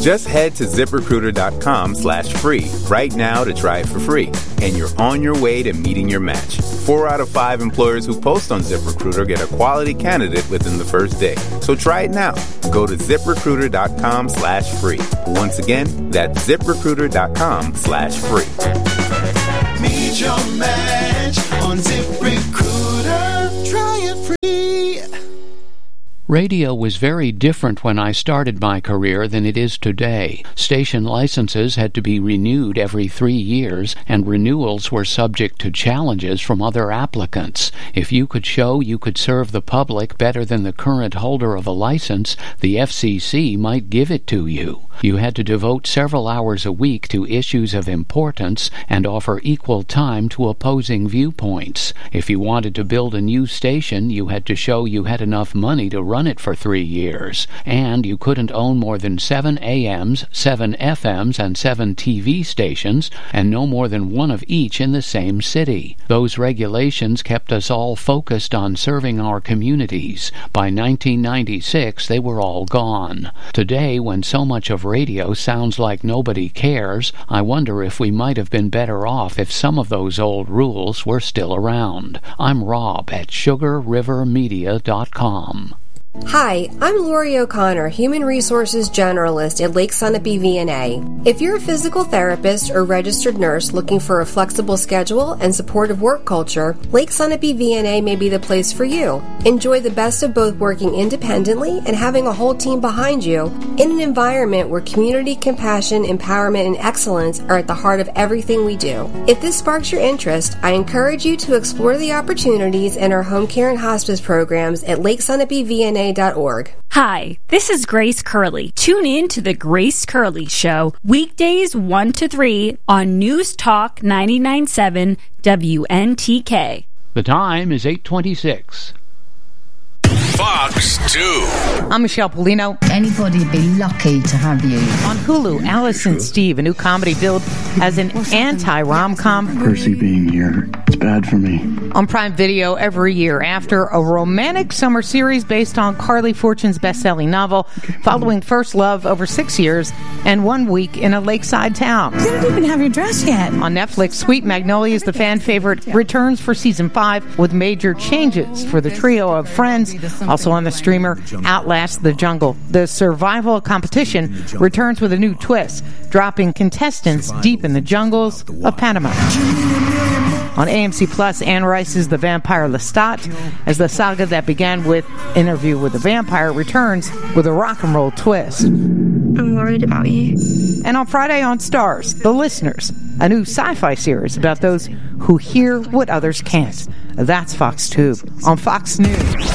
Just head to ZipRecruiter.com/free right now to try it for free. And you're on your way to meeting your match. 4 out of 5 employers who post on ZipRecruiter get a quality candidate within the first day. So try it now. Go to ZipRecruiter.com/free. Once again, that's ZipRecruiter.com/free. Meet your match on ZipRecruiter. Try it free. Radio was very different when I started my career than it is today. Station licenses had to be renewed every 3 years, and renewals were subject to challenges from other applicants. If you could show you could serve the public better than the current holder of a license, the FCC might give it to you. You had to devote several hours a week to issues of importance and offer equal time to opposing viewpoints. If you wanted to build a new station, you had to show you had enough money to run it for 3 years, and you couldn't own more than 7 AMs, 7 FMs, and 7 TV stations, and no more than one of each in the same city. Those regulations kept us all focused on serving our communities. By 1996, they were all gone. Today, when so much of radio sounds like nobody cares, I wonder if we might have been better off if some of those old rules were still around. I'm Rob at SugarRiverMedia.com. Hi, I'm Lori O'Connor, Human Resources Generalist at Lake Sunapee VNA. If you're a physical therapist or registered nurse looking for a flexible schedule and supportive work culture, Lake Sunapee VNA may be the place for you. Enjoy the best of both working independently and having a whole team behind you in an environment where community, compassion, empowerment, and excellence are at the heart of everything we do. If this sparks your interest, I encourage you to explore the opportunities in our home care and hospice programs at LakeSunapeeVNA.org. Hi, this is Grace Curley. Tune in to The Grace Curley Show, weekdays 1 to 3 on News Talk 99.7 WNTK. The time is 8:26. Fox 2. I'm Michelle Polino. Anybody'd be lucky to have you. On Hulu, Alice and Steve, a new comedy billed as an anti-rom-com. Percy being here, it's bad for me. On Prime Video every year after a romantic summer series based on Carly Fortune's best-selling novel, following first love over 6 years and 1 week in a lakeside town. You didn't even have your dress yet. On Netflix, Sweet Magnolias, the fan favorite, returns for season 5 with major changes for the trio of friends. Also on the streamer, Outlast the Jungle. The survival competition returns with a new twist, dropping contestants deep in the jungles of Panama. On AMC Plus, Anne Rice's The Vampire Lestat, as the saga that began with Interview with the Vampire returns with a rock and roll twist. I'm worried about you. And on Friday on Stars, The Listeners, a new sci-fi series about those who hear what others can't. That's Fox Tube. On Fox News.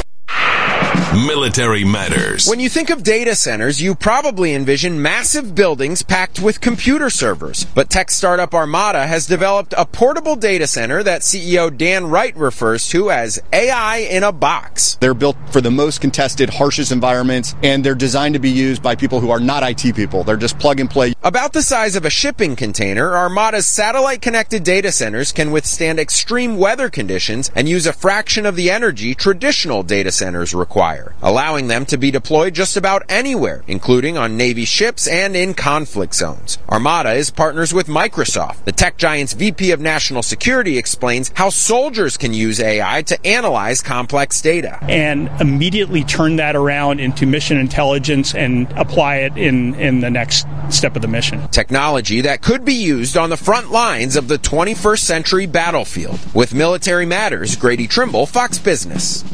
Military Matters. When you think of data centers, you probably envision massive buildings packed with computer servers. But tech startup Armada has developed a portable data center that CEO Dan Wright refers to as AI in a box. They're built for the most contested, harshest environments, and they're designed to be used by people who are not IT people. They're just plug and play. About the size of a shipping container, Armada's satellite-connected data centers can withstand extreme weather conditions and use a fraction of the energy traditional data centers require, allowing them to be deployed just about anywhere, including on Navy ships and in conflict zones. Armada is partners with Microsoft. The tech giant's VP of National Security explains how soldiers can use AI to analyze complex data. And immediately turn that around into mission intelligence and apply it in the next step of the mission. Technology that could be used on the front lines of the 21st century battlefield. With Military Matters, Grady Trimble, Fox Business.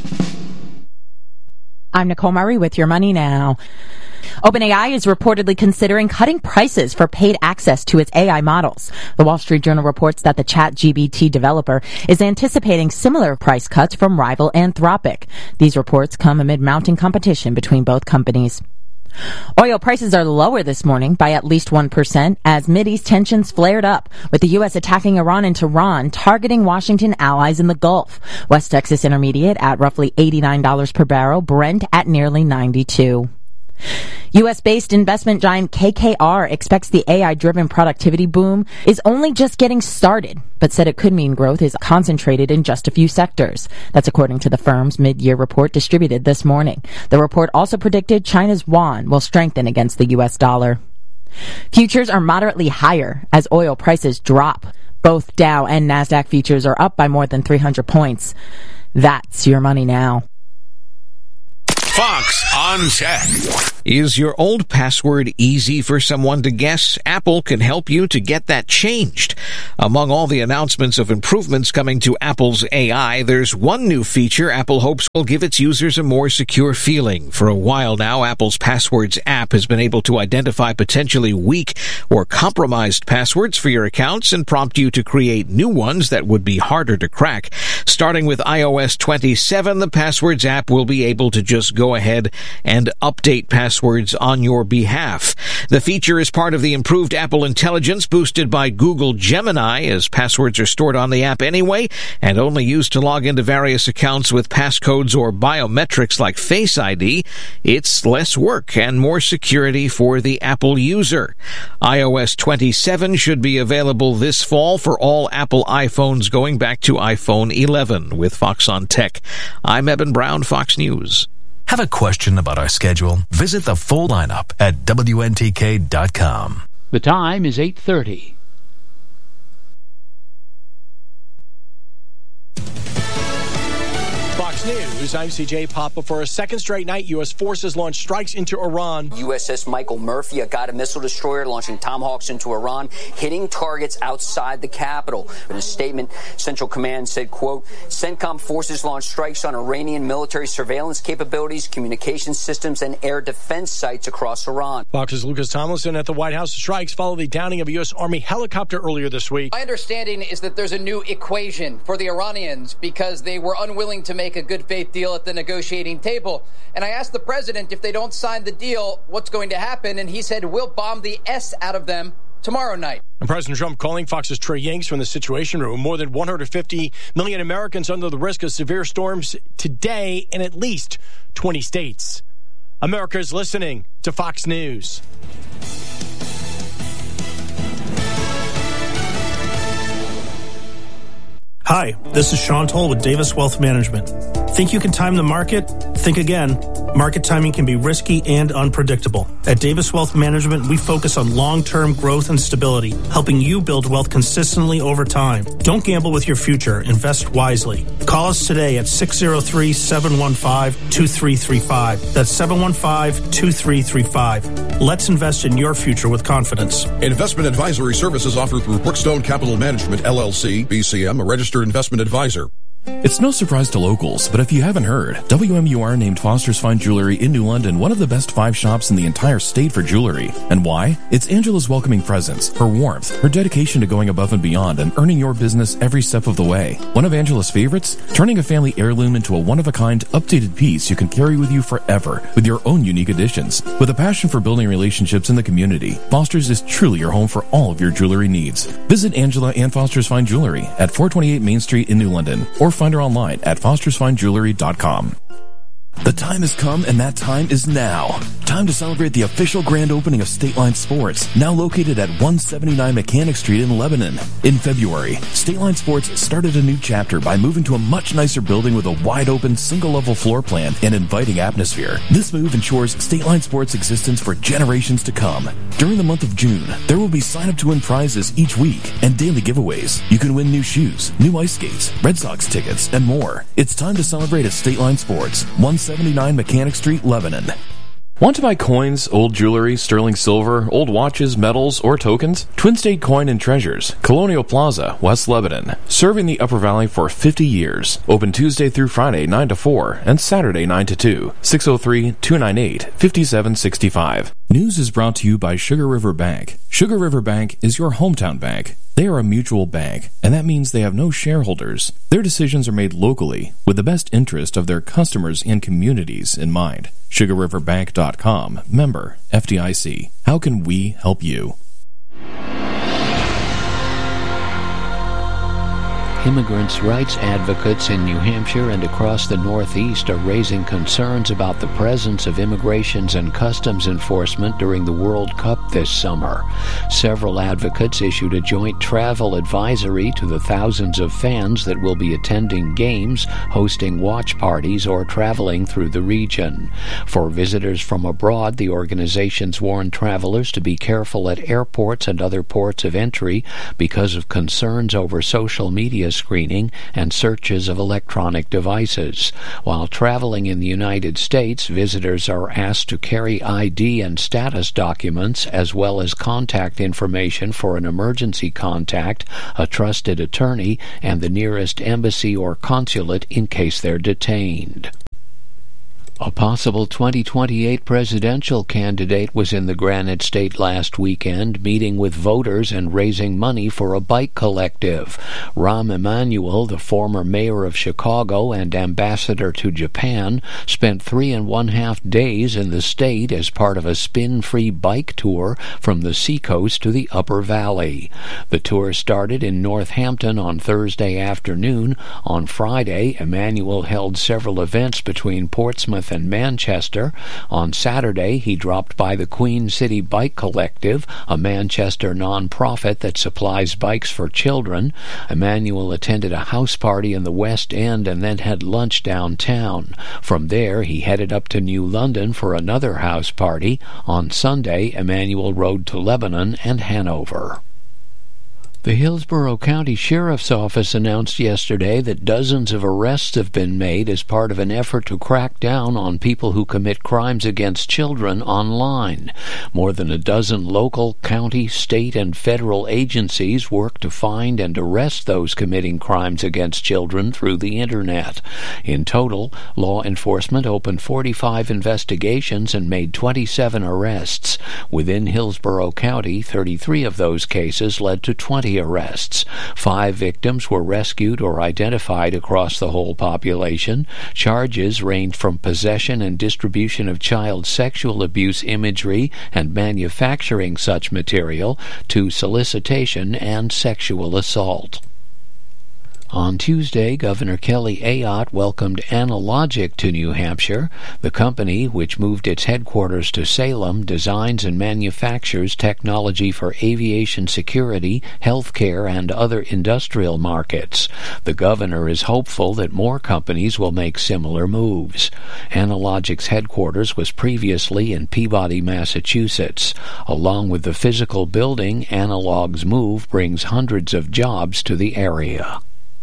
I'm Nicole Murray with Your Money Now. OpenAI is reportedly considering cutting prices for paid access to its AI models. The Wall Street Journal reports that the ChatGPT developer is anticipating similar price cuts from rival Anthropic. These reports come amid mounting competition between both companies. Oil prices are lower this morning by at least 1% as Mideast tensions flared up, with the U.S. attacking Iran and Tehran targeting Washington allies in the Gulf. West Texas Intermediate at roughly $89 per barrel, Brent at nearly $92. U.S.-based investment giant KKR expects the AI-driven productivity boom is only just getting started, but said it could mean growth is concentrated in just a few sectors. That's according to the firm's mid-year report distributed this morning. The report also predicted China's yuan will strengthen against the U.S. dollar. Futures are moderately higher as oil prices drop. Both Dow and NASDAQ futures are up by more than 300 points. That's your money now. Fox on Tech. Is your old password easy for someone to guess? Apple can help you to get that changed. Among all the announcements of improvements coming to Apple's AI, there's one new feature Apple hopes will give its users a more secure feeling. For a while now, Apple's Passwords app has been able to identify potentially weak or compromised passwords for your accounts and prompt you to create new ones that would be harder to crack. Starting with iOS 27, the Passwords app will be able to just go ahead and update passwords on your behalf. The feature is part of the improved Apple Intelligence boosted by Google Gemini, as passwords are stored on the app anyway and only used to log into various accounts with passcodes or biometrics like Face ID. It's less work and more security for the Apple user. iOS 27 should be available this fall for all Apple iPhones going back to iPhone 11. With Fox on Tech, I'm Eben Brown, Fox News. Have a question about our schedule? Visit the full lineup at WNTK.com. The time is 8:30. Fox News, I'm CJ Papa. For a second straight night, U.S. forces launched strikes into Iran. USS Michael Murphy, a Guided missile destroyer, launching Tomahawks into Iran, hitting targets outside the capital. In a statement, Central Command said, quote, CENTCOM forces launched strikes on Iranian military surveillance capabilities, communication systems, and air defense sites across Iran. Fox's Lucas Tomlinson at the White House. Strikes follow the downing of a U.S. Army helicopter earlier this week. My understanding is that there's a new equation for the Iranians because they were unwilling to make a good faith deal at the negotiating table. And I asked the president if they don't sign the deal, what's going to happen? And he said, we'll bomb the S out of them tomorrow night. And President Trump calling Fox's Trey Yanks from the Situation Room. More than 150 million Americans under the risk of severe storms today in at least 20 states. America is listening to Fox News. Hi, this is Sean Toll with Davis Wealth Management. Think you can time the market? Think again. Market timing can be risky and unpredictable. At Davis Wealth Management, we focus on long-term growth and stability, helping you build wealth consistently over time. Don't gamble with your future. Invest wisely. Call us today at 603-715-2335. That's 715-2335. Let's invest in your future with confidence. Investment advisory services offered through Brookstone Capital Management, LLC, BCM, a registered investment advisor. It's no surprise to locals, but if you haven't heard, WMUR named Foster's Fine Jewelry in New London one of the best 5 shops in the entire state for jewelry. And why? It's Angela's welcoming presence, her warmth, her dedication to going above and beyond and earning your business every step of the way. One of Angela's favorites? Turning a family heirloom into a one-of-a-kind, updated piece you can carry with you forever with your own unique additions. With a passion for building relationships in the community, Foster's is truly your home for all of your jewelry needs. Visit Angela and Foster's Fine Jewelry at 428 Main Street in New London, or find her online at fostersfinejewelry.com. The time has come, and that time is now. Time to celebrate the official grand opening of State Line Sports, now located at 179 Mechanic Street in Lebanon. In February, State Line Sports started a new chapter by moving to a much nicer building with a wide-open, single-level floor plan and inviting atmosphere. This move ensures State Line Sports' existence for generations to come. During the month of June, there will be sign-up-to-win prizes each week and daily giveaways. You can win new shoes, new ice skates, Red Sox tickets, and more. It's time to celebrate at State Line Sports, 179 Mechanic Street, Lebanon. Want to buy coins, old jewelry, sterling silver, old watches, medals, or tokens? Twin State Coin and Treasures, Colonial Plaza, West Lebanon. Serving the Upper Valley for 50 years. Open Tuesday through Friday 9 to 4 and Saturday 9 to 2. 603-298-5765. News is brought to you by Sugar River Bank. Sugar River Bank is your hometown bank. They are a mutual bank, and that means they have no shareholders. Their decisions are made locally with the best interest of their customers and communities in mind. SugarRiverBank.com. Member FDIC. How can we help you? Immigrants' rights advocates in New Hampshire and across the Northeast are raising concerns about the presence of Immigrations and Customs Enforcement during the World Cup this summer. Several advocates issued a joint travel advisory to the thousands of fans that will be attending games, hosting watch parties, or traveling through the region. For visitors from abroad, the organizations warn travelers to be careful at airports and other ports of entry because of concerns over social media screening and searches of electronic devices. While traveling in the United States, visitors are asked to carry ID and status documents as well as contact information for an emergency contact, a trusted attorney, and the nearest embassy or consulate in case they're detained. A possible 2028 presidential candidate was in the Granite State last weekend, meeting with voters and raising money for a bike collective. Rahm Emanuel, the former mayor of Chicago and ambassador to Japan, spent 3.5 days in the state as part of a spin-free bike tour from the Seacoast to the Upper Valley. The tour started in Northampton on Thursday afternoon. On Friday, Emanuel held several events between Portsmouth and Manchester. On Saturday, he dropped by the Queen City Bike Collective, a Manchester non-profit that supplies bikes for children. Emanuel attended a house party in the West End and then had lunch downtown. From there, he headed up to New London for another house party. On Sunday, Emanuel rode to Lebanon and Hanover. The Hillsborough County Sheriff's Office announced yesterday that dozens of arrests have been made as part of an effort to crack down on people who commit crimes against children online. More than a dozen local, county, state, and federal agencies work to find and arrest those committing crimes against children through the Internet. In total, law enforcement opened 45 investigations and made 27 arrests. Within Hillsborough County, 33 of those cases led to 20 arrests. 5 victims were rescued or identified across the whole population. Charges ranged from possession and distribution of child sexual abuse imagery and manufacturing such material to solicitation and sexual assault. On Tuesday, Governor Kelly Ayotte welcomed Analogic to New Hampshire. The company, which moved its headquarters to Salem, designs and manufactures technology for aviation security, healthcare, and other industrial markets. The governor is hopeful that more companies will make similar moves. Analogic's headquarters was previously in Peabody, Massachusetts. Along with the physical building, Analog's move brings hundreds of jobs to the area.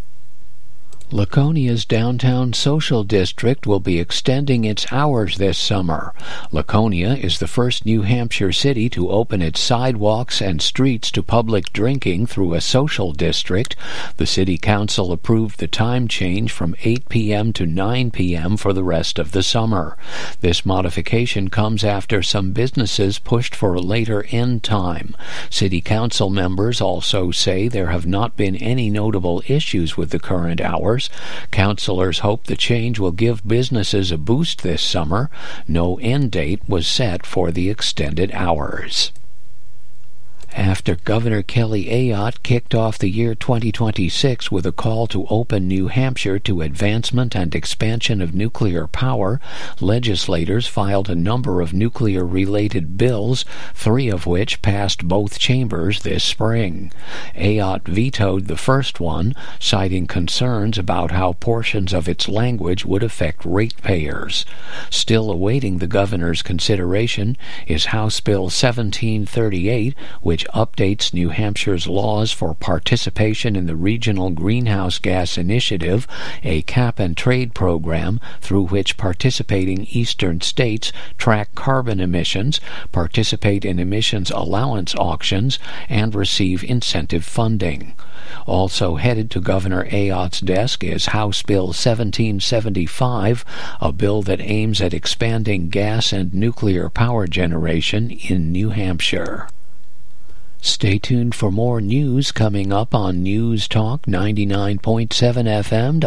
Laconia's downtown social district will be extending its hours this summer. Laconia is the first New Hampshire city to open its sidewalks and streets to public drinking through a social district. The city council approved the time change from 8 p.m. to 9 p.m. for the rest of the summer. This modification comes after some businesses pushed for a later end time. City council members also say there have not been any notable issues with the current hours. Councilors hope the change will give businesses a boost this summer. No end date was set for the extended hours. After Governor Kelly Ayotte kicked off the year 2026 with a call to open New Hampshire to advancement and expansion of nuclear power, legislators filed a number of nuclear-related bills, 3 of which passed both chambers this spring. Ayotte vetoed the first one, citing concerns about how portions of its language would affect ratepayers. Still awaiting the governor's consideration is House Bill 1738, which updates New Hampshire's laws for participation in the Regional Greenhouse Gas Initiative, a cap-and-trade program through which participating eastern states track carbon emissions, participate in emissions allowance auctions, and receive incentive funding. Also headed to Governor Ayotte's desk is House Bill 1775, a bill that aims at expanding gas and nuclear power generation in New Hampshire. Stay tuned for more news coming up on News Talk 99.7 FM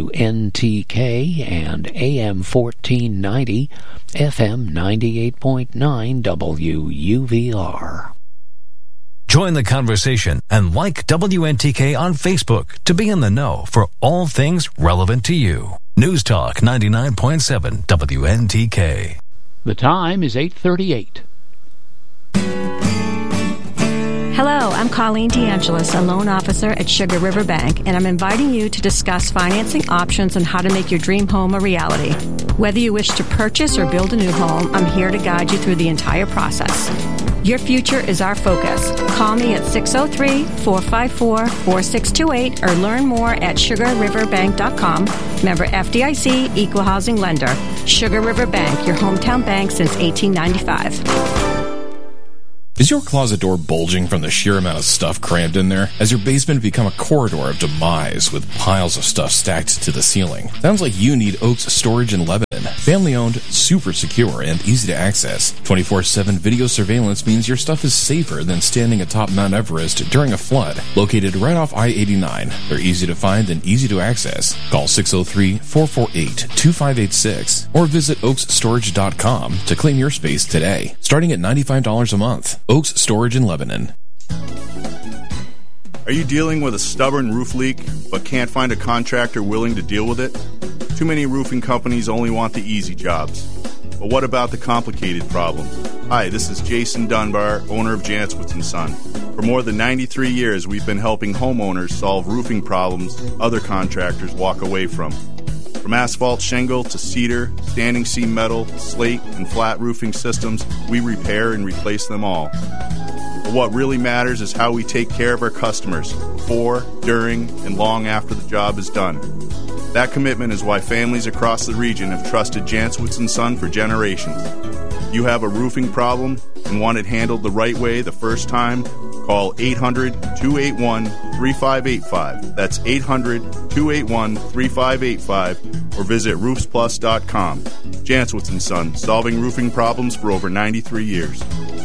WNTK and AM 1490, FM 98.9 WUVR. Join the conversation and like WNTK on Facebook to be in the know for all things relevant to you. News Talk 99.7 WNTK. The time is 8:38. Hello, I'm Colleen DeAngelis, a loan officer at Sugar River Bank, and I'm inviting you to discuss financing options and how to make your dream home a reality. Whether you wish to purchase or build a new home, I'm here to guide you through the entire process. Your future is our focus. Call me at 603-454-4628 or learn more at sugarriverbank.com. Member FDIC, Equal Housing Lender. Sugar River Bank, your hometown bank since 1895. Is your closet door bulging from the sheer amount of stuff crammed in there? Has your basement become a corridor of demise with piles of stuff stacked to the ceiling? Sounds like you need Oaks Storage in Lebanon. Family owned, super secure, and easy to access. 24/7 video surveillance means your stuff is safer than standing atop Mount Everest during a flood. Located right off I-89, they're easy to find and easy to access. Call 603-448-2586 or visit oaksstorage.com to claim your space today, starting at $95 a month. Oaks Storage in Lebanon. Are you dealing with a stubborn roof leak but can't find a contractor willing to deal with it? Too many roofing companies only want the easy jobs. But what about the complicated problems? Hi, this is Jason Dunbar, owner of Jantzwitz & Son. For more than 93 years, we've been helping homeowners solve roofing problems other contractors walk away from. From asphalt shingle to cedar, standing seam metal, slate, and flat roofing systems, we repair and replace them all. But what really matters is how we take care of our customers before, during, and long after the job is done. That commitment is why families across the region have trusted Jantzwitz & Son for generations. You have a roofing problem and want it handled the right way the first time? Call 800-281-3585. That's 800-281-3585 or visit roofsplus.com. Jantzwitz & Son, solving roofing problems for over 93 years.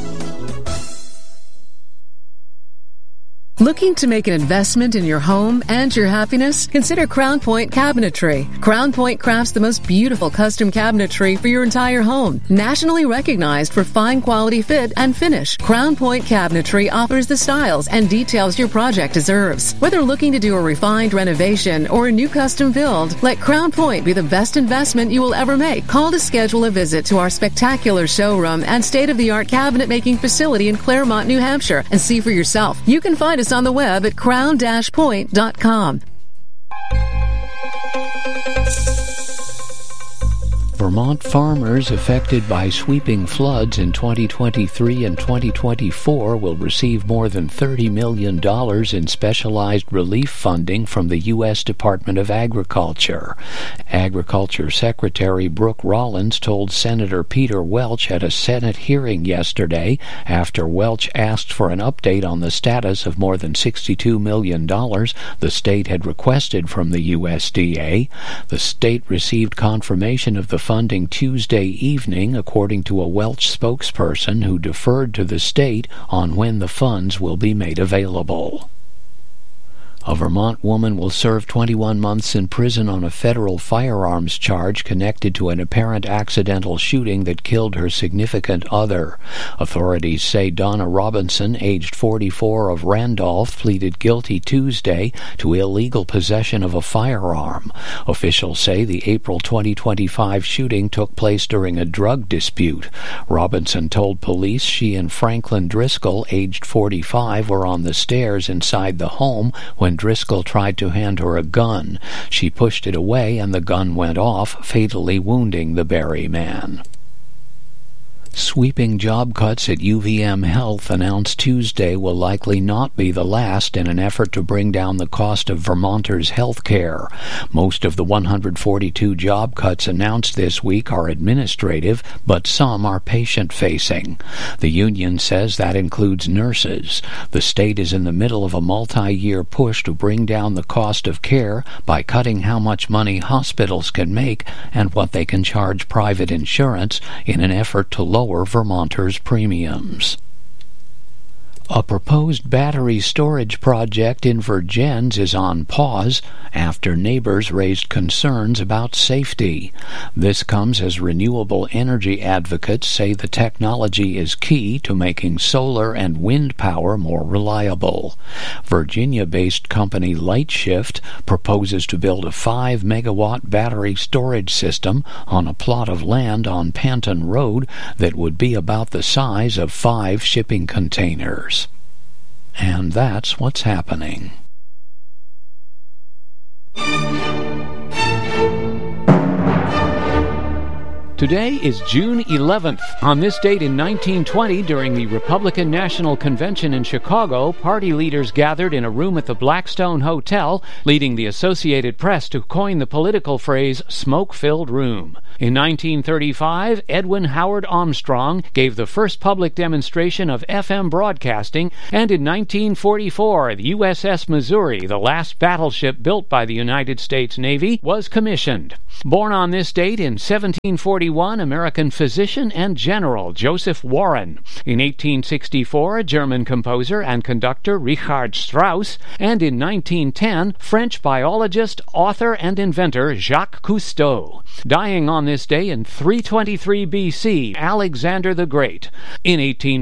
Looking to make an investment in your home and your happiness? Consider Crown Point Cabinetry. Crown Point crafts the most beautiful custom cabinetry for your entire home. Nationally recognized for fine quality fit and finish, Crown Point Cabinetry offers the styles and details your project deserves. Whether looking to do a refined renovation or a new custom build, let Crown Point be the best investment you will ever make. Call to schedule a visit to our spectacular showroom and state-of-the-art cabinet making facility in Claremont, New Hampshire, and see for yourself. You can find us on the web at crown-point.com. Vermont farmers affected by sweeping floods in 2023 and 2024 will receive more than $30 million in specialized relief funding from the U.S. Department of Agriculture. Agriculture Secretary Brooke Rollins told Senator Peter Welch at a Senate hearing yesterday after Welch asked for an update on the status of more than $62 million the state had requested from the USDA. The state received confirmation of the funding Tuesday evening, according to a Welch spokesperson who deferred to the state on when the funds will be made available. A Vermont woman will serve 21 months in prison on a federal firearms charge connected to an apparent accidental shooting that killed her significant other. Authorities say Donna Robinson, aged 44, of Randolph, pleaded guilty Tuesday to illegal possession of a firearm. Officials say the April 2025 shooting took place during a drug dispute. Robinson told police she and Franklin Driscoll, aged 45, were on the stairs inside the home when Driscoll tried to hand her a gun. She pushed it away and the gun went off, fatally wounding the Barry man. Sweeping job cuts at UVM Health announced Tuesday will likely not be the last in an effort to bring down the cost of Vermonters' health care. Most of the 142 job cuts announced this week are administrative, but some are patient-facing. The union says that includes nurses. The state is in the middle of a multi-year push to bring down the cost of care by cutting how much money hospitals can make and what they can charge private insurance in an effort to lower Vermonters' premiums. A proposed battery storage project in Vergennes is on pause after neighbors raised concerns about safety. This comes as renewable energy advocates say the technology is key to making solar and wind power more reliable. Virginia-based company Lightshift proposes to build a 5-megawatt battery storage system on a plot of land on Panton Road that would be about the size of 5 shipping containers. And that's what's happening. Today is June 11th. On this date in 1920, during the Republican National Convention in Chicago, party leaders gathered in a room at the Blackstone Hotel, leading the Associated Press to coin the political phrase smoke-filled room. In 1935, Edwin Howard Armstrong gave the first public demonstration of FM broadcasting, and in 1944, the USS Missouri, the last battleship built by the United States Navy, was commissioned. Born on this date in 1741, American physician and general Joseph Warren. In 1864, German composer and conductor Richard Strauss, and in 1910, French biologist, author, and inventor Jacques Cousteau. Dying on this day in 323 BC, Alexander the Great. In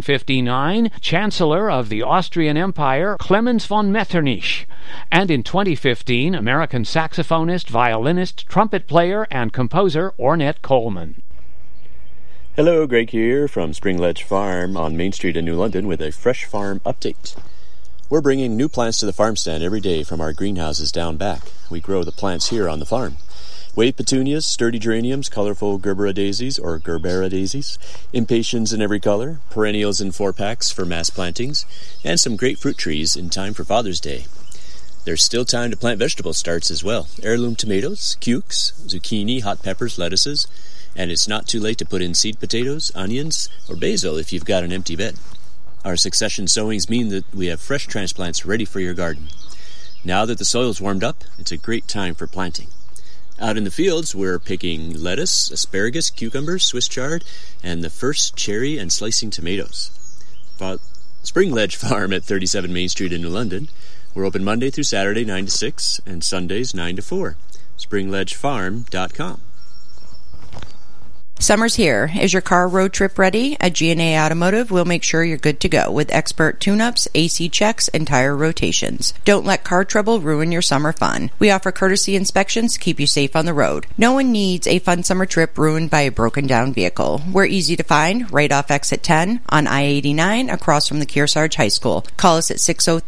1859, Chancellor of the Austrian Empire, Clemens von Metternich. And in 2015, American saxophonist, violinist, trumpet player, and composer Ornette Coleman. Hello, Greg here from Spring Ledge Farm on Main Street in New London with a fresh farm update. We're bringing new plants to the farm stand every day from our greenhouses down back. We grow the plants here on the farm. Wave petunias, sturdy geraniums, colorful Gerbera daisies or Gerbera daisies, impatiens in every color, perennials in 4-packs for mass plantings, and some great fruit trees in time for Father's Day. There's still time to plant vegetable starts as well. Heirloom tomatoes, cukes, zucchini, hot peppers, lettuces, and it's not too late to put in seed potatoes, onions, or basil if you've got an empty bed. Our succession sowings mean that we have fresh transplants ready for your garden. Now that the soil's warmed up, it's a great time for planting. Out in the fields, we're picking lettuce, asparagus, cucumbers, Swiss chard, and the first cherry and slicing tomatoes. Spring Ledge Farm at 37 Main Street in New London. We're open Monday through Saturday 9 to 6 and Sundays 9 to 4. SpringLedgeFarm.com. Summer's here. Is your car road trip ready? At G&A Automotive, we'll make sure you're good to go with expert tune-ups, AC checks, and tire rotations. Don't let car trouble ruin your summer fun. We offer courtesy inspections to keep you safe on the road. No one needs a fun summer trip ruined by a broken-down vehicle. We're easy to find right off exit 10 on I-89 across from the Kearsarge High School. Call us at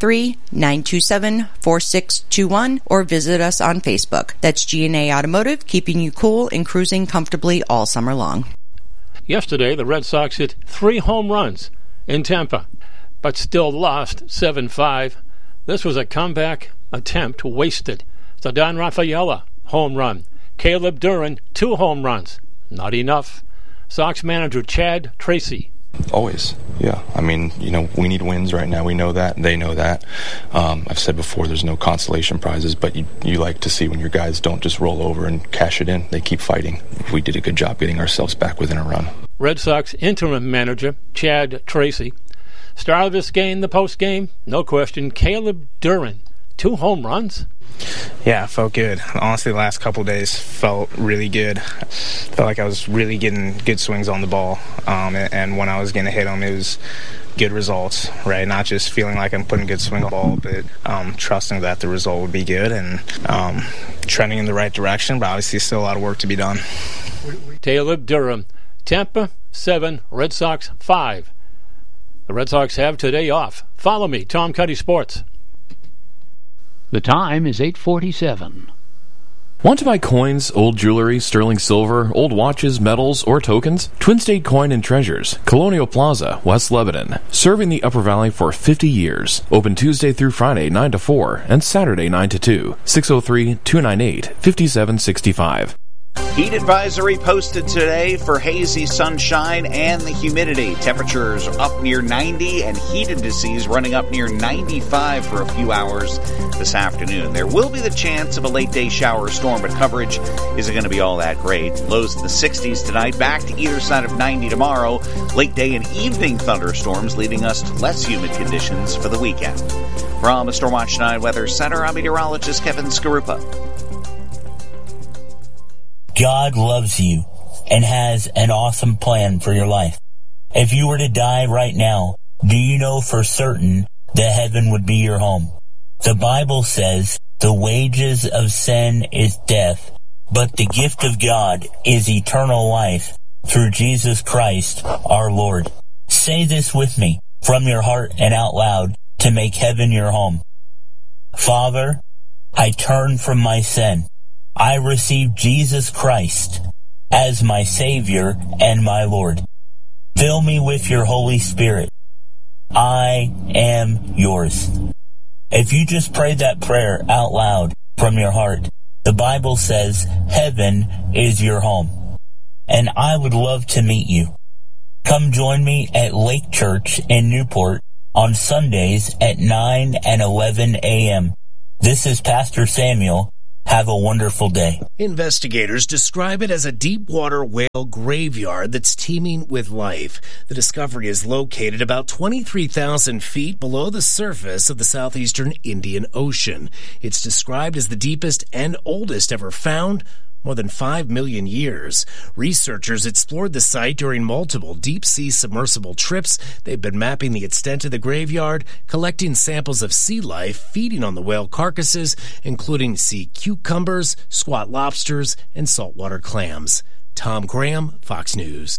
603-927-4621 or visit us on Facebook. That's G&A Automotive, keeping you cool and cruising comfortably all summer long. Yesterday, the Red Sox hit 3 home runs in Tampa, but still lost 7-5. This was a comeback attempt wasted. Ceddanne Rafaela, home run. Caleb Duran, 2 home runs. Not enough. Sox manager Chad Tracy. Always, yeah. I mean, we need wins right now. We know that. They know that. I've said before, there's no consolation prizes, but you like to see when your guys don't just roll over and cash it in. They keep fighting. We did a good job getting ourselves back within a run. Red Sox interim manager Chad Tracy. Star of this game, the post game, no question, Caleb Duran. 2 home runs. Yeah, it felt good. Honestly, the last couple of days felt really good. Felt like I was really getting good swings on the ball. And when I was going to hit them, it was good results, right? Not just feeling like I'm putting good swing on the ball, but trusting that the result would be good and trending in the right direction, but obviously still a lot of work to be done. Caleb Duran, Tampa 7, Red Sox 5. The Red Sox have today off. Follow me, Tom Cuddy Sports. The time is 8:47. Want to buy coins, old jewelry, sterling silver, old watches, medals, or tokens? Twin State Coin and Treasures, Colonial Plaza, West Lebanon. Serving the Upper Valley for 50 years. Open Tuesday through Friday 9 to 4 and Saturday 9 to 2. 603-298-5765. Heat advisory posted today for hazy sunshine and the humidity. Temperatures up near 90 and heat indices running up near 95 for a few hours this afternoon. There will be the chance of a late day shower or storm, but coverage isn't going to be all that great. Lows in the 60s tonight, back to either side of 90 tomorrow. Late day and evening thunderstorms leading us to less humid conditions for the weekend. From the Stormwatch 9 Weather Center, I'm meteorologist Kevin Skarupa. God loves you and has an awesome plan for your life. If you were to die right now, do you know for certain that heaven would be your home? The Bible says the wages of sin is death, but the gift of God is eternal life through Jesus Christ our Lord. Say this with me from your heart and out loud to make heaven your home. Father, I turn from my sin. I receive Jesus Christ as my Savior and my Lord. Fill me with your Holy Spirit. I am yours. If you just prayed that prayer out loud from your heart, the Bible says heaven is your home. And I would love to meet you. Come join me at Lake Church in Newport on Sundays at 9 and 11 a.m. This is Pastor Samuel. Have a wonderful day. Investigators describe it as a deep-water whale graveyard that's teeming with life. The discovery is located about 23,000 feet below the surface of the southeastern Indian Ocean. It's described as the deepest and oldest ever found, more than 5 million years. Researchers explored the site during multiple deep-sea submersible trips. They've been mapping the extent of the graveyard, collecting samples of sea life feeding on the whale carcasses, including sea cucumbers, squat lobsters, and saltwater clams. Tom Graham, Fox News.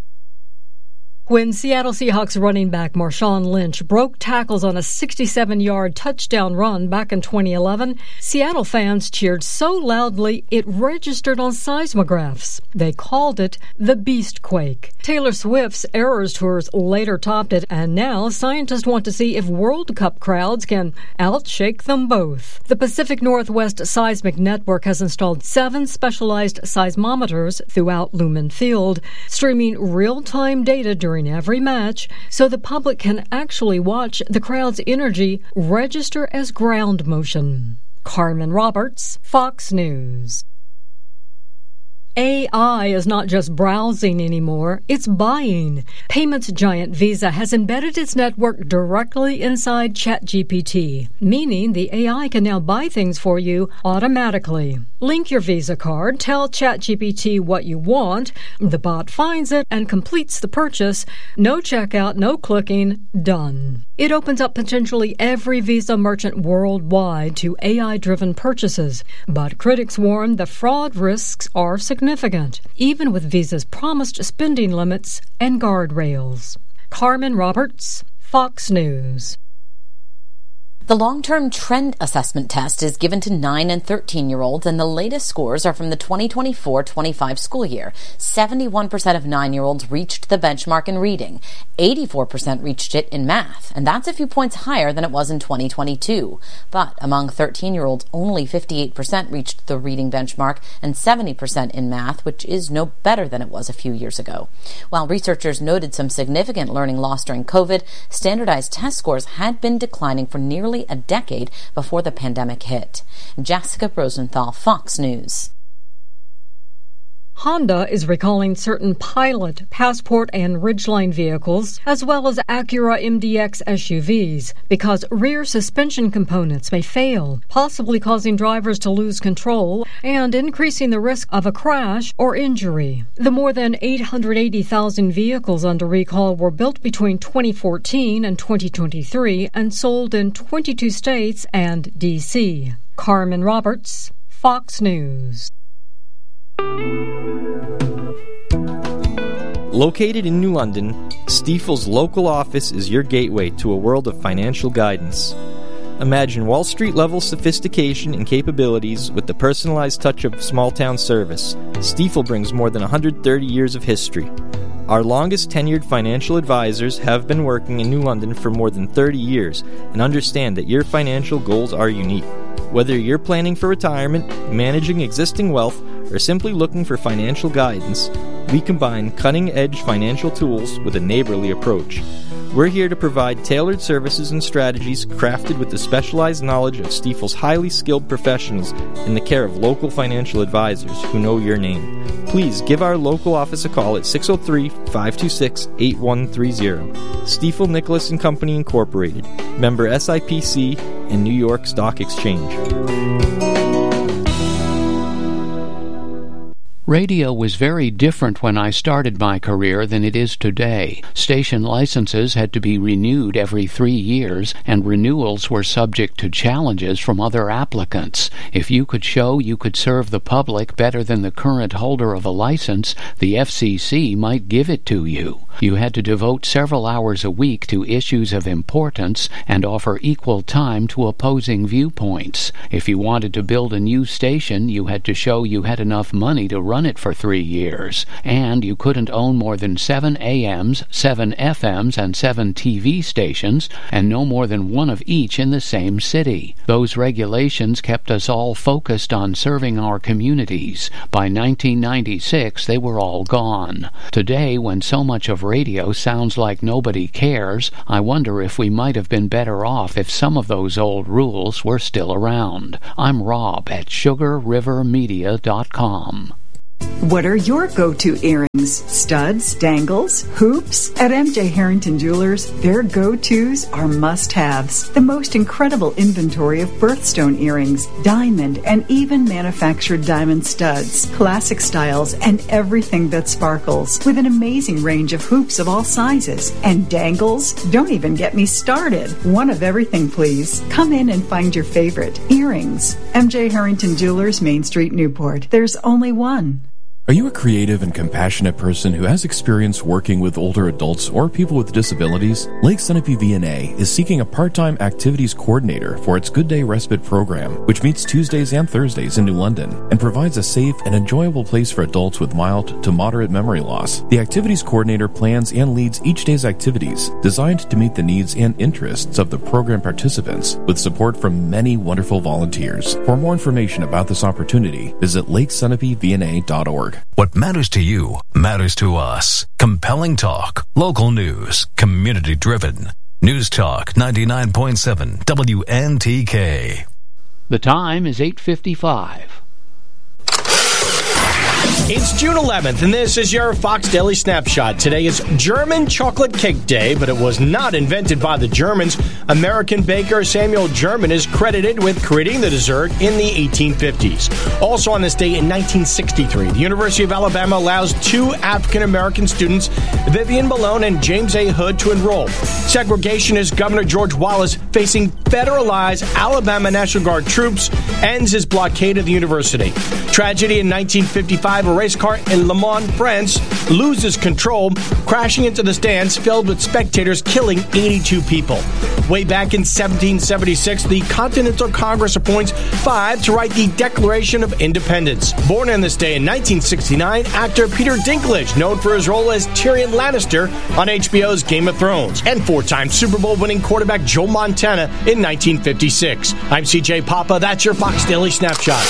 When Seattle Seahawks running back Marshawn Lynch broke tackles on a 67-yard touchdown run back in 2011, Seattle fans cheered so loudly it registered on seismographs. They called it the Beastquake. Taylor Swift's Eras Tours later topped it, and now scientists want to see if World Cup crowds can outshake them both. The Pacific Northwest Seismic Network has installed 7 specialized seismometers throughout Lumen Field, streaming real-time data during every match so the public can actually watch the crowd's energy register as ground motion. Carmen Roberts, Fox News. AI is not just browsing anymore, it's buying. Payments giant Visa has embedded its network directly inside ChatGPT, meaning the AI can now buy things for you automatically. Link your Visa card, tell ChatGPT what you want, the bot finds it and completes the purchase. No checkout, no clicking, done. It opens up potentially every Visa merchant worldwide to AI-driven purchases, but critics warn the fraud risks are significant, even with Visa's promised spending limits and guardrails. Carmen Roberts, Fox News. The long-term trend assessment test is given to 9 and 13-year-olds, and the latest scores are from the 2024-25 school year. 71% of 9-year-olds reached the benchmark in reading. 84% reached it in math, and that's a few points higher than it was in 2022. But among 13-year-olds, only 58% reached the reading benchmark and 70% in math, which is no better than it was a few years ago. While researchers noted some significant learning loss during COVID, standardized test scores had been declining for nearly a decade before the pandemic hit. Jessica Rosenthal, Fox News. Honda is recalling certain Pilot, Passport, and Ridgeline vehicles, as well as Acura MDX SUVs, because rear suspension components may fail, possibly causing drivers to lose control and increasing the risk of a crash or injury. The more than 880,000 vehicles under recall were built between 2014 and 2023 and sold in 22 states and D.C. Carmen Roberts, Fox News. Located in New London, Stifel's local office is your gateway to a world of financial guidance. Imagine Wall Street-level sophistication and capabilities with the personalized touch of small-town service. Stifel brings more than 130 years of history. Our longest tenured financial advisors have been working in New London for more than 30 years and understand that your financial goals are unique. Whether you're planning for retirement, managing existing wealth, or simply looking for financial guidance, we combine cutting-edge financial tools with a neighborly approach. We're here to provide tailored services and strategies crafted with the specialized knowledge of Stifel's highly skilled professionals in the care of local financial advisors who know your name. Please give our local office a call at 603-526-8130. Stifel Nicholas & Company Incorporated, member SIPC and New York Stock Exchange. Radio was very different when I started my career than it is today. Station licenses had to be renewed every 3 years, and renewals were subject to challenges from other applicants. If you could show you could serve the public better than the current holder of a license, the FCC might give it to you. You had to devote several hours a week to issues of importance and offer equal time to opposing viewpoints. If you wanted to build a new station, you had to show you had enough money to run it for 3 years, and you couldn't own more than 7 AMs, 7 FMs, and 7 TV stations, and no more than one of each in the same city. Those regulations kept us all focused on serving our communities. By 1996, they were all gone. Today, when so much of radio sounds like nobody cares, I wonder if we might have been better off if some of those old rules were still around. I'm Rob at SugarRiverMedia.com. What are your go-to earrings? Studs, dangles, hoops? At MJ Harrington Jewelers, their go-tos are must-haves. The most incredible inventory of birthstone earrings, diamond, and even manufactured diamond studs, classic styles, and everything that sparkles, with an amazing range of hoops of all sizes. And dangles? Don't even get me started. One of everything, please. Come in and find your favorite. Earrings. MJ Harrington Jewelers, Main Street, Newport. There's only one. Are you a creative and compassionate person who has experience working with older adults or people with disabilities? Lake Sunapee VNA is seeking a part-time activities coordinator for its Good Day Respite program, which meets Tuesdays and Thursdays in New London and provides a safe and enjoyable place for adults with mild to moderate memory loss. The activities coordinator plans and leads each day's activities designed to meet the needs and interests of the program participants with support from many wonderful volunteers. For more information about this opportunity, visit lakesunapeevna.org. What matters to you matters to us. Compelling talk, local news, community-driven. News Talk 99.7 WNTK. The time is 8:55. It's June 11th, and this is your Fox Daily Snapshot. Today is German Chocolate Cake Day, but it was not invented by the Germans. American baker Samuel German is credited with creating the dessert in the 1850s. Also on this day in 1963, the University of Alabama allows 2 African-American students, Vivian Malone and James A. Hood, to enroll. Segregationist Governor George Wallace, facing federalized Alabama National Guard troops, ends his blockade of the university. Tragedy in 1955, a race car in Le Mans, France, loses control, crashing into the stands filled with spectators, killing 82 people. Way back in 1776, the Continental Congress appoints 5 to write the Declaration of Independence. Born on this day in 1969, actor Peter Dinklage, known for his role as Tyrion Lannister on HBO's Game of Thrones, and 4-time Super Bowl winning quarterback Joe Montana in 1956. I'm CJ Papa. That's your Fox Daily Snapshot.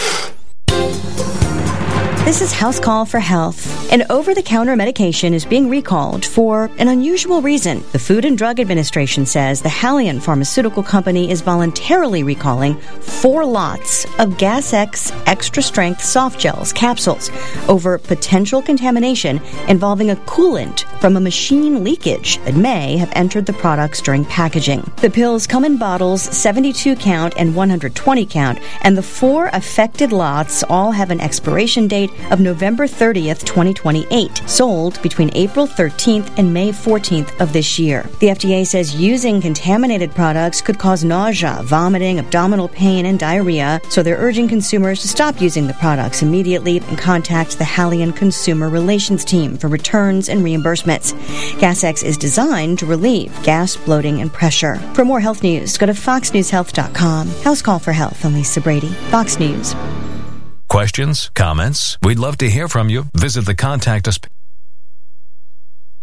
This is House Call for Health. An over-the-counter medication is being recalled for an unusual reason. The Food and Drug Administration says the Haleon Pharmaceutical Company is voluntarily recalling 4 lots of Gas-X extra-strength soft gels capsules over potential contamination involving a coolant from a machine leakage that may have entered the products during packaging. The pills come in bottles 72 count and 120 count, and the 4 affected lots all have an expiration date of November 30th, 2028, sold between April 13th and May 14th of this year. The FDA says using contaminated products could cause nausea, vomiting, abdominal pain, and diarrhea, so they're urging consumers to stop using the products immediately and contact the Haleon Consumer Relations Team for returns and reimbursements. Gas-X is designed to relieve gas, bloating, and pressure. For more health news, go to foxnewshealth.com. House Call for Health. I'm Lisa Brady, Fox News. Questions? Comments? We'd love to hear from you. Visit the Contact Us page.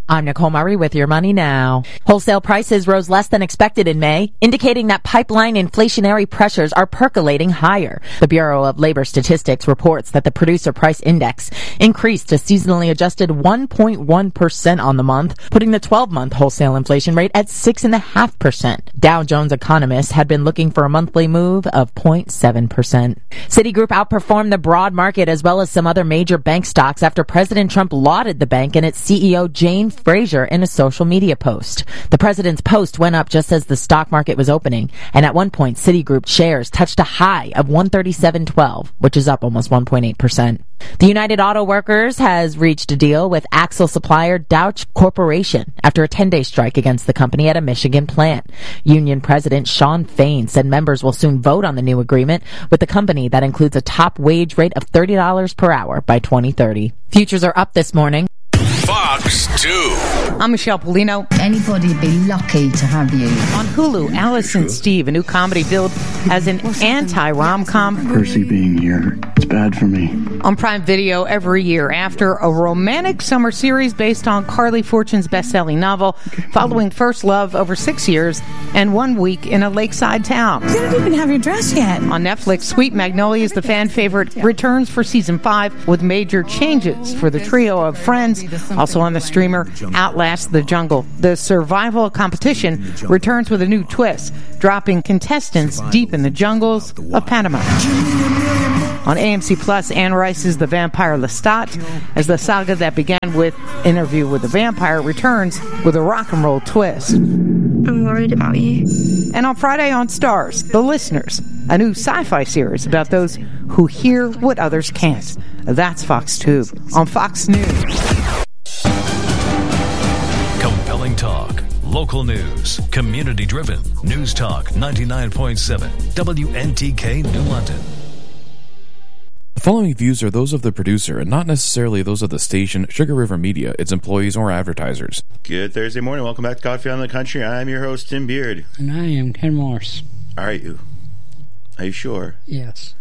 I'm Nicole Murray with Your Money Now. Wholesale prices rose less than expected in May, indicating that pipeline inflationary pressures are percolating higher. The Bureau of Labor Statistics reports that the Producer Price Index increased a seasonally adjusted 1.1% on the month, putting the 12-month wholesale inflation rate at 6.5%. Dow Jones economists had been looking for a monthly move of 0.7%. Citigroup outperformed the broad market as well as some other major bank stocks after President Trump lauded the bank and its CEO Jane Fraser in a social media post. The president's post went up just as the stock market was opening, and at one point Citigroup shares touched a high of 137.12, which is up almost 1.8%. The United Auto Workers has reached a deal with axle supplier Dauch Corporation after a 10-day strike against the company at a Michigan plant. Union President Shawn Fain said members will soon vote on the new agreement with the company that includes a top wage rate of $30 per hour by 2030. Futures are up this morning. Fox 2. I'm Michelle Polino. Anybody'd be lucky to have you. On Hulu, Alice and Steve, a new comedy billed as an anti-rom-com. Percy being here, it's bad for me. On Prime Video every year after a romantic summer series based on Carly Fortune's best-selling novel, following first love over 6 years and 1 week in a lakeside town. You don't even have your dress yet. On Netflix, Sweet Magnolias, the fan favorite, returns for season 5 with major changes for the trio of friends. Also on the streamer, Outlast the Jungle. The survival competition returns with a new twist, dropping contestants deep in the jungles of Panama. On AMC Plus, Anne Rice's The Vampire Lestat, as the saga that began with Interview with the Vampire returns with a rock and roll twist. I'm worried about you. And on Friday on Stars, The Listeners, a new sci-fi series about those who hear what others can't. That's Fox Tube. On Fox News. Compelling talk, local news, community-driven. News Talk 99.7, WNTK New London. The following views are those of the producer and not necessarily those of the station, Sugar River Media, its employees, or advertisers. Good Thursday morning. Welcome back to Coffee on the Country. I'm your host, Tim Beard. And I am Ken Morse. Are you sure? Yes.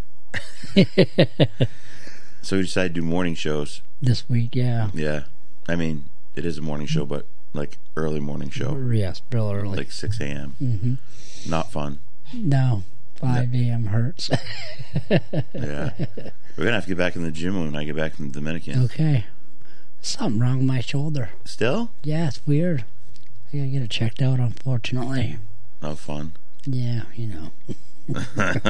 So we decided to do morning shows. This week, yeah. Yeah. I mean, it is a morning show, but like early morning show. Yes, real early. Like 6 a.m. Mm-hmm. Not fun. No. 5 a.m. hurts. Yeah. We're going to have to get back in the gym when I get back from the Dominican. Okay. Something wrong with my shoulder. Still? Yeah, it's weird. I got to get it checked out, unfortunately. No fun. Yeah, you know.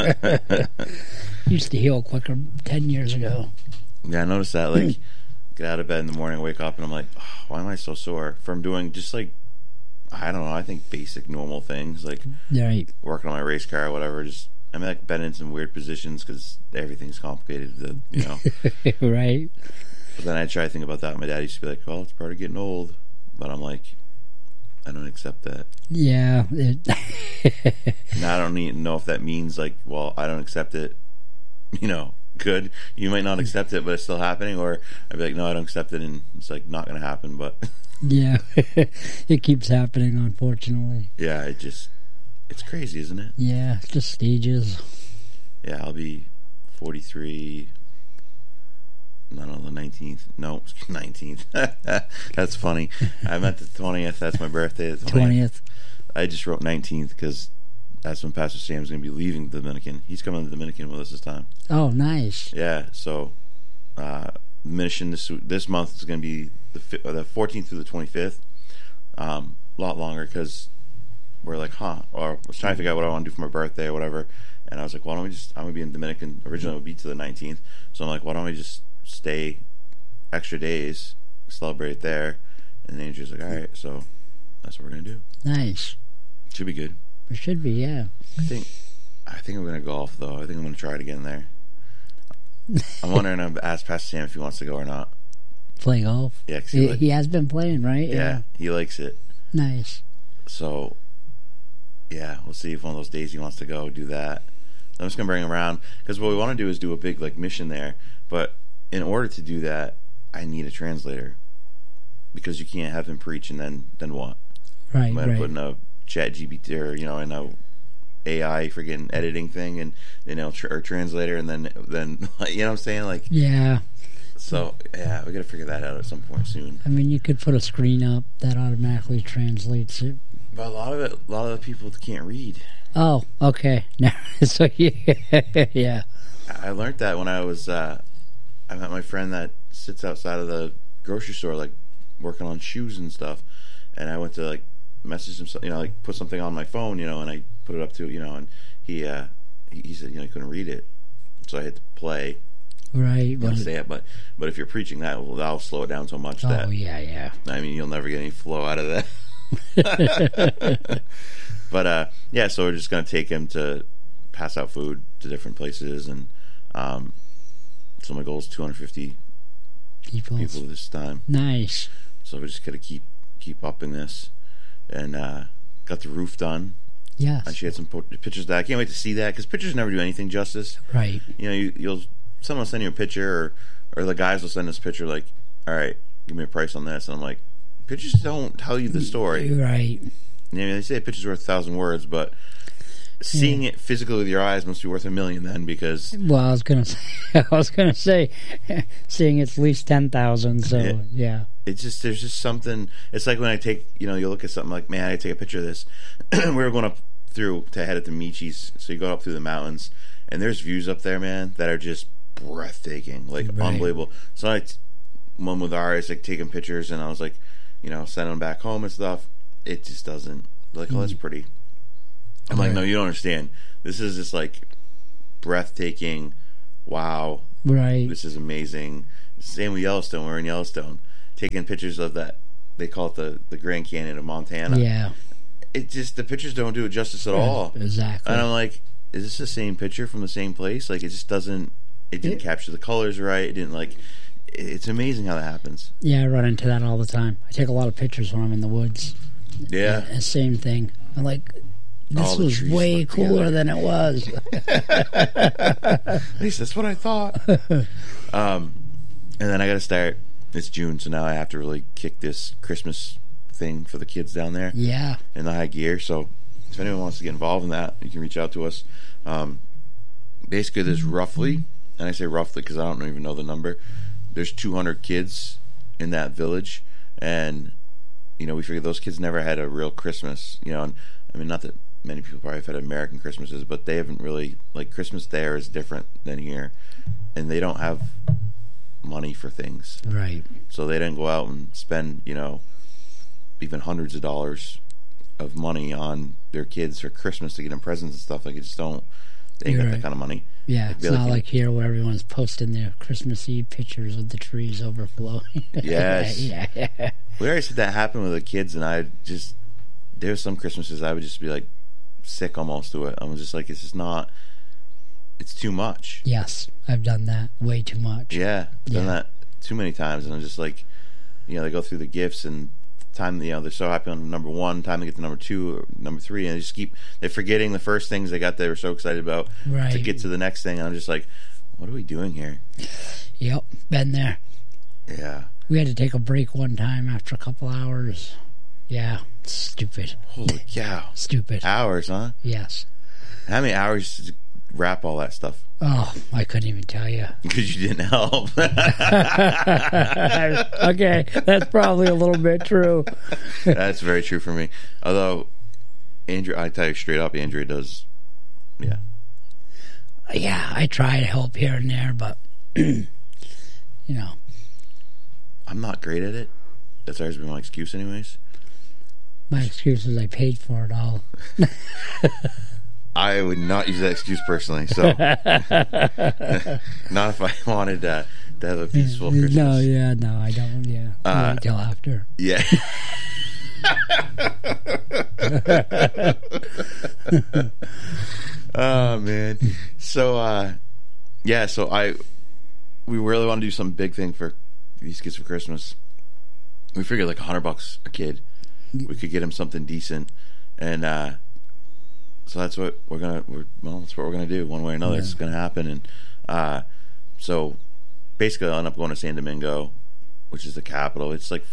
Used to heal quicker 10 years ago. Yeah, I noticed that. Like, get out of bed in the morning, wake up, and I'm like, oh, why am I so sore? From doing just like, I don't know, I think basic normal things, like right. Working on my race car or whatever. Just, I mean, like, been in some weird positions because everything's complicated, you know. Right. But then I try to think about that. My dad used to be like, well, it's part of getting old. But I'm like, I don't accept that. Yeah. Now I don't even know if that means, like, well, I don't accept it, you know, good. You might not accept it, but it's still happening. Or I'd be like, no, I don't accept it, and it's, like, not going to happen, but... Yeah. It keeps happening, unfortunately. Yeah, it's crazy, isn't it? Yeah, it's just stages. Yeah, I'll be 43... No, the 19th. No, 19th. That's funny. I meant the 20th. That's my birthday. The 20th. I just wrote 19th because that's when Pastor Sam's going to be leaving the Dominican. He's coming to the Dominican with us this time. Oh, nice. Yeah, so mission this month is going to be the 14th through the 25th. A lot longer because we're like, or I was trying to figure out what I want to do for my birthday or whatever. And I was like, why don't we just, I'm going to be in Dominican. Originally it would be to the 19th. So I'm like, why don't we just stay extra days, celebrate there. And Andrew's like, all right, so that's what we're gonna do. Nice. Should be good. It should be, yeah. I think I'm gonna golf though. I think I'm gonna try it again there. I'm wondering, I've asked Pastor Sam if he wants to go or not. Play golf? Yeah, he has been playing, right? Yeah, he likes it. Nice. So yeah, we'll see if one of those days he wants to go do that. I'm just gonna bring him around because what we want to do is do a big like mission there, but in order to do that, I need a translator because you can't have him preach and then what? Right, I'm put in a chat GPT or in a AI freaking editing thing and or translator and then you know what I'm saying, like yeah. So, yeah, we got to figure that out at some point soon. I mean, you could put a screen up that automatically translates it. But a lot of the people can't read. Oh, okay. So, yeah. I learned that when I was, I met my friend that sits outside of the grocery store, like, working on shoes and stuff. And I went to, like, message him, like, put something on my phone, and I put it up to, and he said, he couldn't read it. So I had to play. Right. Say it, but if you're preaching that'll slow it down so much that. Oh, yeah. I mean, you'll never get any flow out of that. But yeah, so we're just gonna take him to pass out food to different places, and so my goal is 250 people this time. Nice. So we're just gonna keep upping this, and got the roof done. Yes. She had some pictures that I can't wait to see that, because pictures never do anything justice. Right. You'll someone will send you a picture, or the guys will send us a picture like, all right, give me a price on this, and I'm like, pictures don't tell you the story. Right. They say a picture's worth 1,000 words, but seeing it physically with your eyes must be worth 1,000,000 then, because. Well, I was gonna say, seeing it's at least 10,000. So yeah. It's just, there's just something. It's like when I take, you look at something like, man, I take a picture of this. We were going up to head at the Michis, so you go up through the mountains, and there's views up there, man, that are just breathtaking, like unbelievable. So one with ours, like taking pictures, and I was like, sending them back home and stuff. It just doesn't like, oh, that's pretty. I'm like, no, you don't understand. This is just like breathtaking. Wow, right? This is amazing. Same with Yellowstone. We're in Yellowstone, taking pictures of that. They call it the Grand Canyon of Montana. Yeah. It just, the pictures don't do it justice at all. Exactly. And I'm like, is this the same picture from the same place? Like, it just doesn't. It didn't capture the colors right. It didn't like. It's amazing how that happens. Yeah, I run into that all the time. I take a lot of pictures when I'm in the woods. Yeah. Same thing. I'm like, this was way cooler than it was. At least that's what I thought. And then I got to start. It's June, so now I have to really kick this Christmas thing for the kids down there. Yeah. In the high gear. So if anyone wants to get involved in that, you can reach out to us. Basically, there's roughly, and I say roughly because I don't even know the number, there's 200 kids in that village, and we figured those kids never had a real Christmas, and I mean, not that many people probably have had American Christmases, but they haven't really, like, Christmas there is different than here, and they don't have money for things. Right. So they didn't go out and spend, even hundreds of dollars of money on their kids for Christmas to get them presents and stuff. Like, it just don't, they ain't got that kind of money. Yeah, it's not like here where everyone's posting their Christmas Eve pictures of the trees overflowing. Yes. Yeah. We already said that happened with the kids, and there's some Christmases I would just be like sick almost to it. I was just like, it's just not, it's too much. Yes, I've done that way too much. Yeah, I've done that too many times, and I'm just like, they go through the gifts, and time, they're so happy on number 1, time to get to number 2 or number 3, and they're forgetting the first things they were so excited about to get to the next thing, and I'm just like, what are we doing here? Yep, been there. Yeah. We had to take a break one time after a couple hours. Yeah, stupid. Holy cow. Stupid. Hours, huh? Yes. How many hours to wrap all that stuff? Oh, I couldn't even tell you. Because you didn't help. Okay, that's probably a little bit true. That's very true for me. Although, Andrea, I tell you straight up, Andrea does, yeah. Yeah, I try to help here and there, but, I'm not great at it. That's always been my excuse anyways. My excuse is I paid for it all. I would not use that excuse personally, so not if I wanted to have a peaceful Christmas. No, I don't, wait until after. Yeah. Oh, man. So, we really want to do some big thing for these kids for Christmas. We figured like $100 a kid. We could get them something decent, and so that's what that's what we're gonna do. One way or another, it's gonna happen. And so basically, I'll end up going to San Domingo, which is the capital. It's like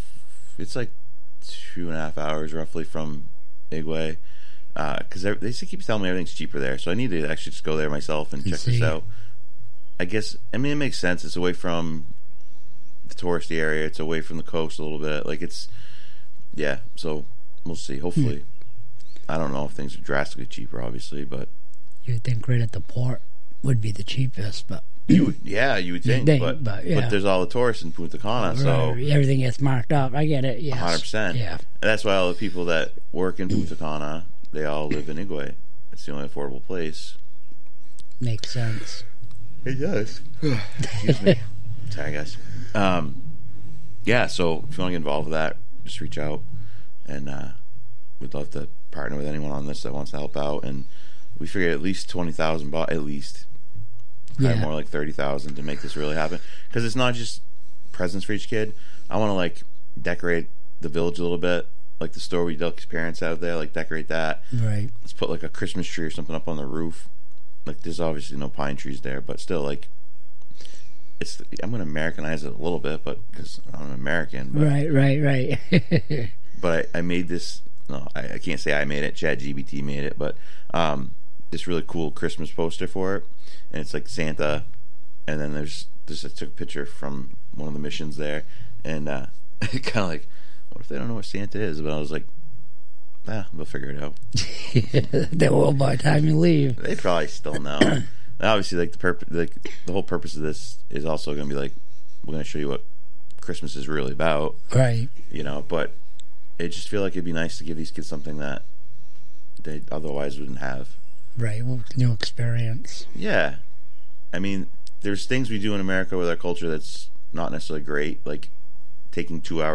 2.5 hours roughly from Igwe, because they keep telling me everything's cheaper there. So I need to actually just go there myself and check this out. I guess, it makes sense. It's away from the touristy area. It's away from the coast a little bit. Like it's, yeah. So we'll see. Hopefully, I don't know if things are drastically cheaper, obviously, but you'd think right at the port would be the cheapest, but you would think, but there's all the tourists in Punta Cana, so everything gets marked up. I get it. Yes, 100%. Yeah, and that's why all the people that work in Punta Cana, they all live in Higüey. It's the only affordable place. Makes sense. It does. Excuse me. Sorry, guys. Yeah, so if you want to get involved with that, just reach out, and we'd love to partner with anyone on this that wants to help out. And we figured at least $20,000, at least. Probably more like 30,000 to make this really happen, because it's not just presents for each kid. I want to like decorate the village a little bit, like the store we Duck's parents out there, like decorate that. Right. Let's put like a Christmas tree or something up on the roof. Like there's obviously no pine trees there, but still, like I'm going to Americanize it a little bit, but because I'm an American. But, right. But I made this. No, I can't say I made it. ChatGPT made it, but this really cool Christmas poster for it. And it's like Santa, and then there's I took a picture from one of the missions there, and kind of like, what if they don't know what Santa is? But I was like, they'll figure it out. They will by the time you leave. They probably still know. And obviously, like the whole purpose of this is also going to be like, we're going to show you what Christmas is really about, right? You know, but it just feel like it'd be nice to give these kids something that they otherwise wouldn't have. Right, well, new experience. Yeah. I mean, there's things we do in America with our culture that's not necessarily great, like taking 2 hours